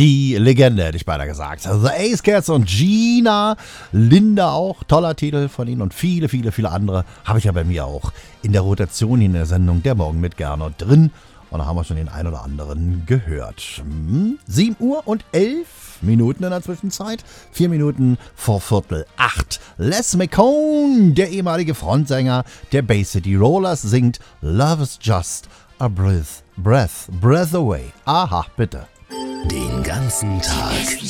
Die Legende, hätte ich beinahe gesagt. The Ace Cats und Gina, Linda auch, toller Titel von ihnen und viele, viele, viele andere habe ich ja bei mir auch in der Rotation in der Sendung Der Morgen mit Gernot drin. Und da haben wir schon den ein oder anderen gehört. 7 Uhr und 11 Minuten in der Zwischenzeit. 4 Minuten vor 7:45. Les McCone, der ehemalige Frontsänger der Bay City Rollers, singt Love is just a breath away. Aha, bitte. Den ganzen Tag